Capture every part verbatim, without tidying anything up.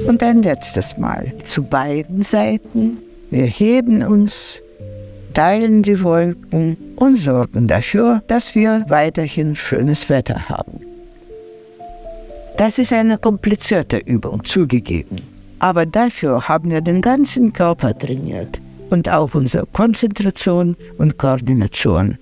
Und ein letztes Mal zu beiden Seiten. Wir heben uns, teilen die Wolken und sorgen dafür, dass wir weiterhin schönes Wetter haben. Das ist eine komplizierte Übung, zugegeben. Aber dafür haben wir den ganzen Körper trainiert und auch unsere Konzentration und Koordination.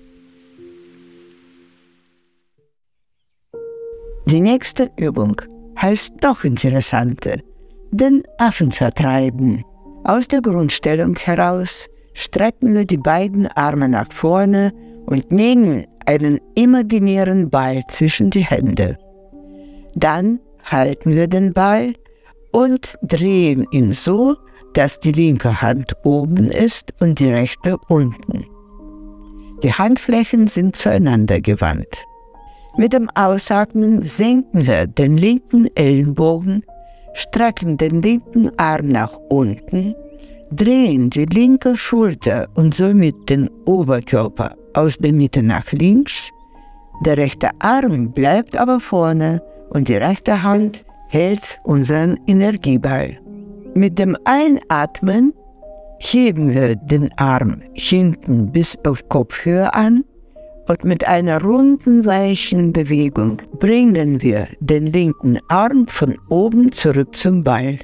Die nächste Übung heißt noch interessanter, den Affen vertreiben. Aus der Grundstellung heraus strecken wir die beiden Arme nach vorne und nehmen einen imaginären Ball zwischen die Hände. Dann halten wir den Ball und drehen ihn so, dass die linke Hand oben ist und die rechte unten. Die Handflächen sind zueinander gewandt. Mit dem Ausatmen senken wir den linken Ellenbogen, strecken den linken Arm nach unten, drehen die linke Schulter und somit den Oberkörper aus der Mitte nach links. Der rechte Arm bleibt aber vorne und die rechte Hand hält unseren Energieball. Mit dem Einatmen heben wir den Arm hinten bis auf Kopfhöhe an und mit einer runden, weichen Bewegung bringen wir den linken Arm von oben zurück zum Ball.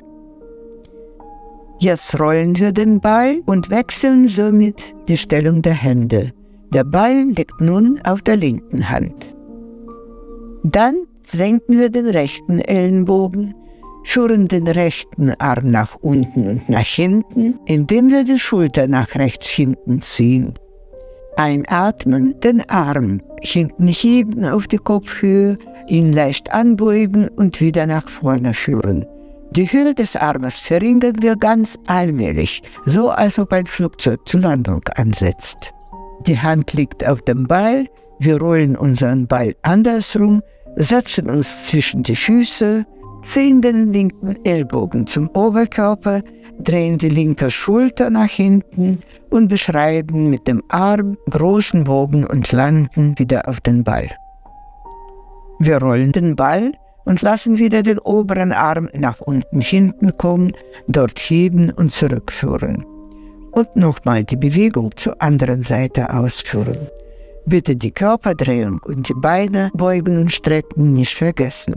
Jetzt rollen wir den Ball und wechseln somit die Stellung der Hände. Der Ball liegt nun auf der linken Hand. Dann senken wir den rechten Ellenbogen, führen den rechten Arm nach unten und nach hinten, indem wir die Schulter nach rechts hinten ziehen. Einatmen, den Arm hinten heben auf die Kopfhöhe, ihn leicht anbeugen und wieder nach vorne führen. Die Höhe des Armes verringern wir ganz allmählich, so als ob ein Flugzeug zur Landung ansetzt. Die Hand liegt auf dem Ball, wir rollen unseren Ball andersrum, setzen uns zwischen die Füße, ziehen den linken Ellbogen zum Oberkörper, drehen die linke Schulter nach hinten und beschreiben mit dem Arm großen Bogen und landen wieder auf den Ball. Wir rollen den Ball und lassen wieder den oberen Arm nach unten hinten kommen, dort heben und zurückführen. Und nochmal die Bewegung zur anderen Seite ausführen. Bitte die Körperdrehung und die Beine beugen und strecken nicht vergessen.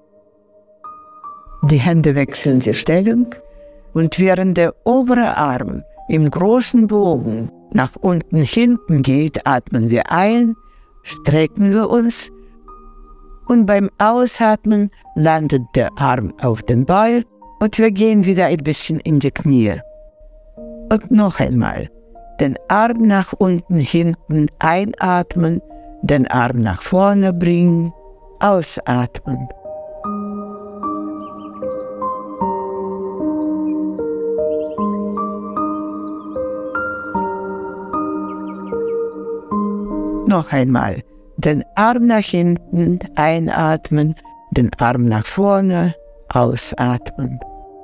Die Hände wechseln die Stellung und während der obere Arm im großen Bogen nach unten hinten geht, atmen wir ein, strecken wir uns und beim Ausatmen landet der Arm auf den Ball und wir gehen wieder ein bisschen in die Knie. Und noch einmal, den Arm nach unten hinten einatmen, den Arm nach vorne bringen, ausatmen. Noch einmal, den Arm nach hinten einatmen, den Arm nach vorne ausatmen.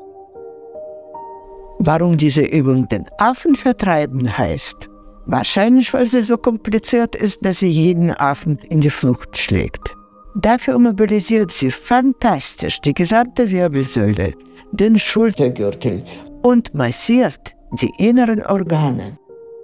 Warum diese Übung den Affen vertreiben heißt? Wahrscheinlich, weil sie so kompliziert ist, dass sie jeden Affen in die Flucht schlägt. Dafür mobilisiert sie fantastisch die gesamte Wirbelsäule, den Schultergürtel und massiert die inneren Organe.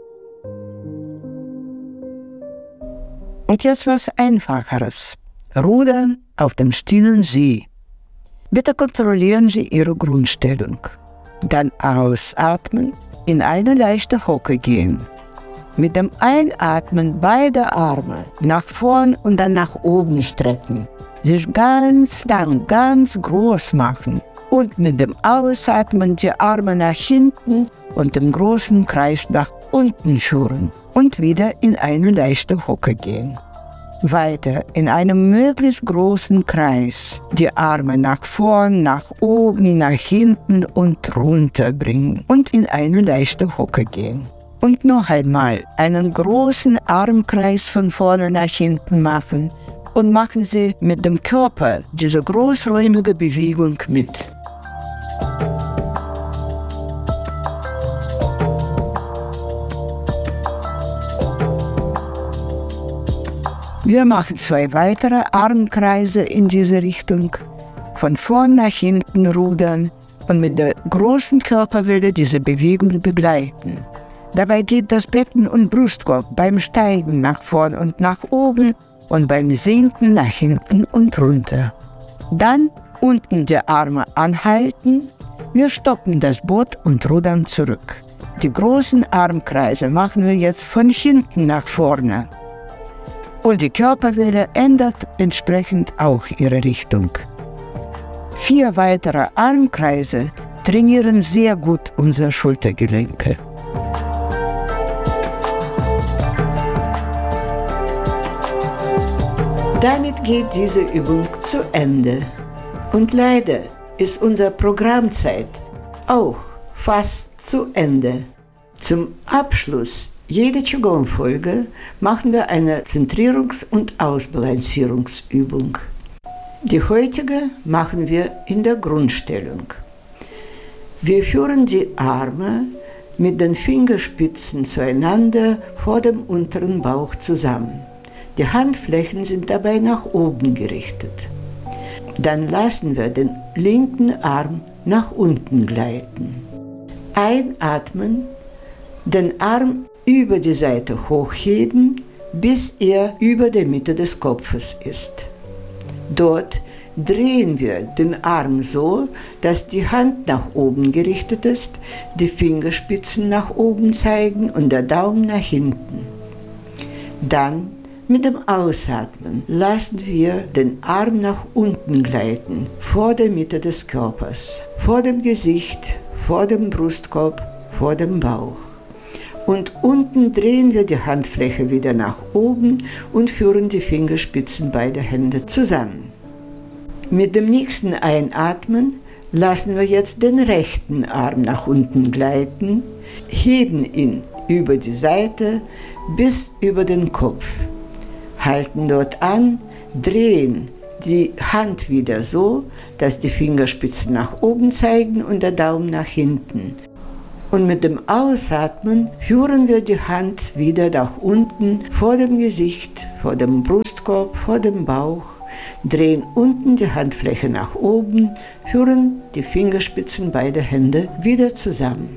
Und jetzt was Einfacheres. Rudern auf dem stillen See. Bitte kontrollieren Sie Ihre Grundstellung. Dann ausatmen, in eine leichte Hocke gehen. Mit dem Einatmen beide Arme nach vorn und dann nach oben strecken. Sich ganz lang, ganz groß machen. Und mit dem Ausatmen die Arme nach hinten und den großen Kreis nach unten führen. Und wieder in eine leichte Hocke gehen. Weiter in einem möglichst großen Kreis die Arme nach vorn, nach oben, nach hinten und runter bringen und in eine leichte Hocke gehen. Und noch einmal einen großen Armkreis von vorne nach hinten machen und machen Sie mit dem Körper diese großräumige Bewegung mit. Wir machen zwei weitere Armkreise in diese Richtung. Von vorn nach hinten rudern, und mit der großen Körperwelle diese Bewegung begleiten. Dabei geht das Becken und Brustkorb beim Steigen nach vorn und nach oben und beim Sinken nach hinten und runter. Dann unten die Arme anhalten. Wir stoppen das Boot und rudern zurück. Die großen Armkreise machen wir jetzt von hinten nach vorne. Und die Körperwelle ändert entsprechend auch ihre Richtung. Vier weitere Armkreise trainieren sehr gut unsere Schultergelenke. Damit geht diese Übung zu Ende. Und leider ist unsere Programmzeit auch fast zu Ende. Zum Abschluss jeder Qigong-Folge machen wir eine Zentrierungs- und Ausbalancierungsübung. Die heutige machen wir in der Grundstellung. Wir führen die Arme mit den Fingerspitzen zueinander vor dem unteren Bauch zusammen. Die Handflächen sind dabei nach oben gerichtet. Dann lassen wir den linken Arm nach unten gleiten. Einatmen, den Arm über die Seite hochheben, bis er über der Mitte des Kopfes ist. Dort drehen wir den Arm so, dass die Hand nach oben gerichtet ist, die Fingerspitzen nach oben zeigen und der Daumen nach hinten. Dann mit dem Ausatmen lassen wir den Arm nach unten gleiten, vor der Mitte des Körpers, vor dem Gesicht, vor dem Brustkorb, vor dem Bauch. Und unten drehen wir die Handfläche wieder nach oben und führen die Fingerspitzen beider Hände zusammen. Mit dem nächsten Einatmen lassen wir jetzt den rechten Arm nach unten gleiten, heben ihn über die Seite bis über den Kopf. Halten dort an, drehen die Hand wieder so, dass die Fingerspitzen nach oben zeigen und der Daumen nach hinten. Und mit dem Ausatmen führen wir die Hand wieder nach unten, vor dem Gesicht, vor dem Brustkorb, vor dem Bauch, drehen unten die Handfläche nach oben, führen die Fingerspitzen beider Hände wieder zusammen.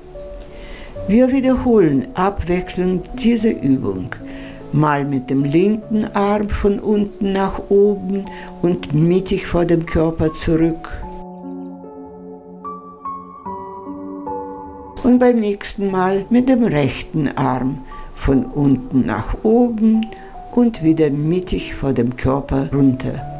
Wir wiederholen abwechselnd diese Übung. Mal mit dem linken Arm von unten nach oben und mittig vor dem Körper zurück. Und beim nächsten Mal mit dem rechten Arm von unten nach oben und wieder mittig vor dem Körper runter.